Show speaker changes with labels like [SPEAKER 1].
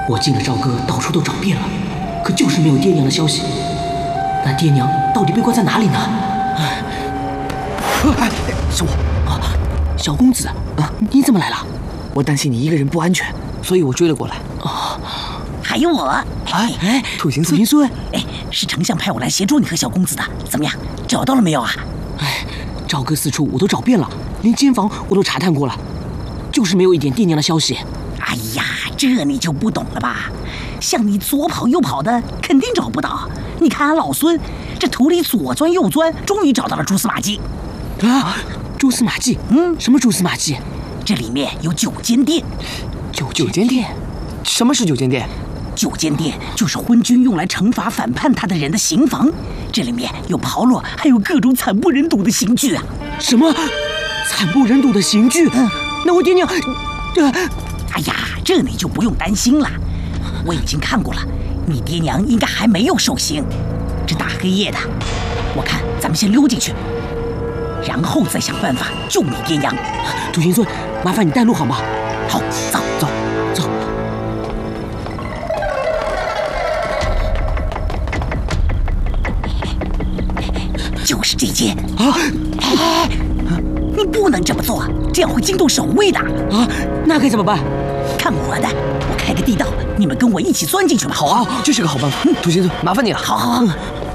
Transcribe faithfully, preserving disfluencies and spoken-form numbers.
[SPEAKER 1] 我进了赵哥，到处都找遍了，可就是没有爹娘的消息。那爹娘到底被关在哪里呢？哎，
[SPEAKER 2] 是我
[SPEAKER 1] 啊，小公子啊，你怎么来了？
[SPEAKER 2] 我担心你一个人不安全，所以我追了过来。
[SPEAKER 3] 哦，还有我，
[SPEAKER 2] 哎哎，土行孙，
[SPEAKER 1] 土行孙，
[SPEAKER 3] 哎，是丞相派我来协助你和小公子的，怎么样？找到了没有啊？
[SPEAKER 1] 哎，赵哥四处我都找遍了，连监房我都查探过了，就是没有一点爹娘的消息。
[SPEAKER 3] 哎呀，这你就不懂了吧？像你左跑右跑的，肯定找不到。你看俺老孙，这土里左钻右钻，终于找到了蛛丝马迹。
[SPEAKER 1] 啊，蛛丝马迹？嗯，什么蛛丝马迹？
[SPEAKER 3] 这里面有九间殿。
[SPEAKER 1] 九九间殿？
[SPEAKER 2] 什么是九间殿？
[SPEAKER 3] 九间殿就是昏君用来惩罚反叛他的人的刑房，这里面有炮烙，还有各种惨不忍睹的刑具啊！
[SPEAKER 1] 什么？惨不忍睹的刑具？嗯，那我爹娘……
[SPEAKER 3] 这……哎呀，这你就不用担心了，我已经看过了，你爹娘应该还没有受刑。这大黑夜的，我看咱们先溜进去，然后再想办法救你爹娘。
[SPEAKER 1] 土行孙，麻烦你带路好吗？
[SPEAKER 3] 好，走
[SPEAKER 1] 走走。
[SPEAKER 3] 就是这间
[SPEAKER 1] 啊！
[SPEAKER 3] 哎，你不能这么做，这样会惊动守卫的
[SPEAKER 1] 啊！那该怎么办？
[SPEAKER 3] 看我的，我开个地道，你们跟我一起钻进去吧。
[SPEAKER 2] 好啊，这是个好办法。土行孙，麻烦你了。
[SPEAKER 3] 好好好。